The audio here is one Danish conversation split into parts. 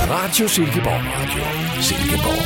Radio Silkeborg. Radio Silkeborg.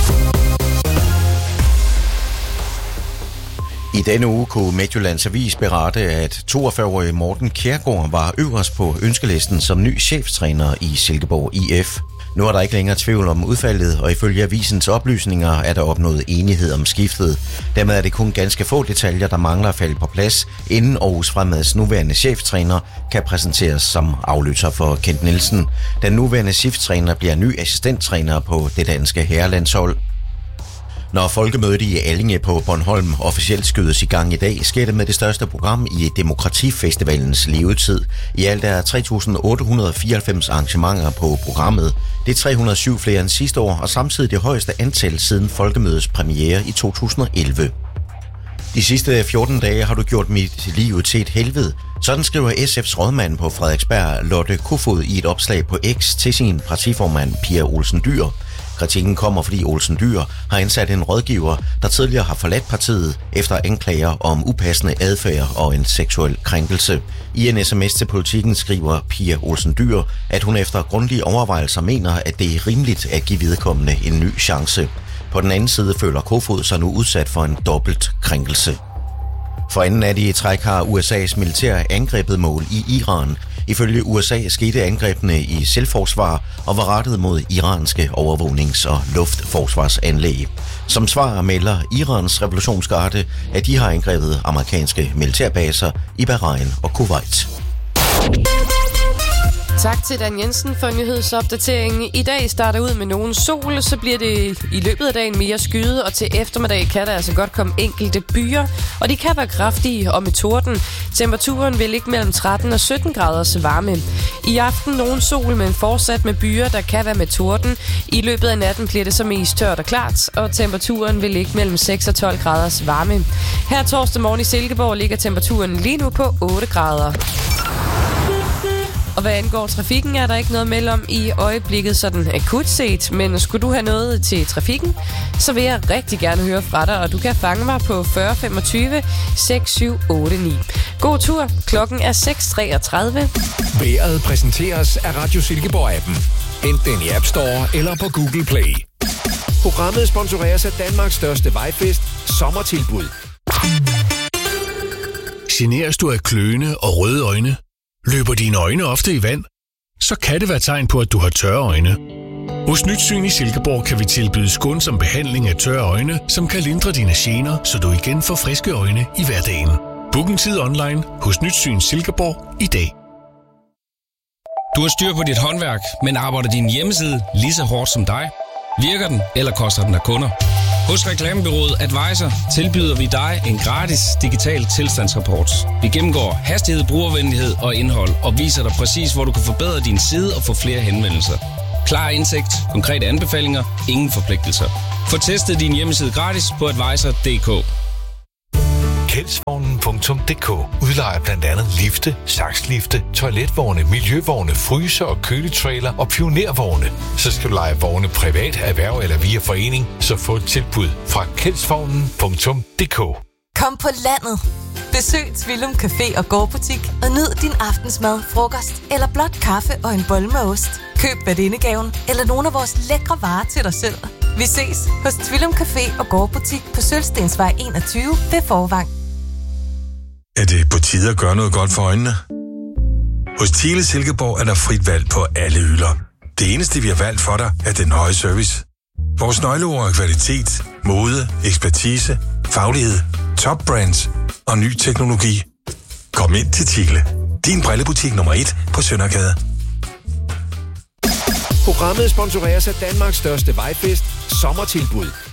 I denne uge kunne Midtjyllands Avis berette, at 42-årige Morten Kjærgaard var øverst på ønskelisten som ny cheftræner i Silkeborg IF. Nu er der ikke længere tvivl om udfaldet, og ifølge avisens oplysninger er der opnået enighed om skiftet. Dermed er det kun ganske få detaljer, der mangler at falde på plads, inden Aarhus Fremads nuværende cheftræner kan præsenteres som afløser for Kent Nielsen. Den nuværende cheftræner bliver ny assistenttræner på det danske herrelandshold. Når folkemødet i Allinge på Bornholm officielt skydes i gang i dag, sker det med det største program i Demokratifestivalens levetid. I alt er 3.894 arrangementer på programmet. Det er 307 flere end sidste år, og samtidig det højeste antal siden folkemødets premiere i 2011. De sidste 14 dage har du gjort mit liv til et helvede. Sådan skriver SF's rådmand på Frederiksberg, Lotte Kofod, i et opslag på X til sin partiformand Pia Olsen Dyhr. Kritikken kommer, fordi Olsen Dyhr har ansat en rådgiver, der tidligere har forladt partiet efter anklager om upassende adfærd og en seksuel krænkelse. I en sms til Politikken skriver Pia Olsen Dyhr, at hun efter grundige overvejelser mener, at det er rimeligt at give vedkommende en ny chance. På den anden side føler Kofod sig nu udsat for en dobbelt krænkelse. For anden nat i træk har USA's militær angrebet mål i Iran. Ifølge USA skete angrebene i selvforsvar og var rettet mod iranske overvågnings- og luftforsvarsanlæg. Som svar melder Irans revolutionsgarde, at de har angrebet amerikanske militærbaser i Bahrain og Kuwait. Tak til Dan Jensen for nyhedsopdateringen. I dag starter ud med nogen sol, så bliver det i løbet af dagen mere skyet, og til eftermiddag kan der altså godt komme enkelte byer, og de kan være kraftige og med torden. Temperaturen vil ligge mellem 13 og 17 graders varme. I aften nogen sol, men fortsat med byer, der kan være med torden. I løbet af natten bliver det så mest tørt og klart, og temperaturen vil ligge mellem 6 og 12 graders varme. Her torsdag morgen i Silkeborg ligger temperaturen lige nu på 8 grader. Og hvad angår trafikken, er der ikke noget mellem om i øjeblikket sådan akut set, men skulle du have noget til trafikken, så vil jeg rigtig gerne høre fra dig, og du kan fange mig på 40 25 6789. God tur, klokken er 6:33. Vejret præsenteres af Radio Silkeborg-appen. Hent den i App Store eller på Google Play. Programmet sponsoreres af Danmarks største vejfest, Sommertilbud. Generes du af kløende og røde øjne? Løber dine øjne ofte i vand? Så kan det være tegn på, at du har tørre øjne. Hos Nyt Syn i Silkeborg kan vi tilbyde skånsom behandling af tørre øjne, som kan lindre dine gener, så du igen får friske øjne i hverdagen. Book en tid online hos Nyt Syn Silkeborg i dag. Du har styr på dit håndværk, men arbejder din hjemmeside lige så hårdt som dig? Virker den, eller koster den af kunder? Hos Reklamebureauet Advisor tilbyder vi dig en gratis digital tilstandsrapport. Vi gennemgår hastighed, brugervenlighed og indhold og viser dig præcis, hvor du kan forbedre din side og få flere henvendelser. Klar indsigt, konkrete anbefalinger, ingen forpligtelser. Få testet din hjemmeside gratis på advisor.dk. Kjeldsvognen.dk udlejer blandt andet lifte, sakslifte, toiletvogne, miljøvogne, fryser og køletrailer og pionervogne. Så skal du leje vogne privat, erhverv eller via forening, så få et tilbud fra Kjeldsvognen.dk. Kom på landet. Besøg Tvillum Café og gårdbutik og nyd din aftensmad, frokost eller blot kaffe og en bolle med ost. Køb værtindegaven eller nogle af vores lækre varer til dig selv. Vi ses hos Tvillum Café og gårdbutik på Sølstensvej 21 ved Forvang. Er det på tide at gøre noget godt for øjnene? Hos Thiele Silkeborg er der frit valg på alle hylder. Det eneste, vi har valgt for dig, er den høje service. Vores nøgleord er kvalitet, mode, ekspertise, faglighed, top brands og ny teknologi. Kom ind til Thiele. Din brillebutik nummer 1 på Søndergade. Programmet sponsoreres af Danmarks største vejfest, Sommertilbud.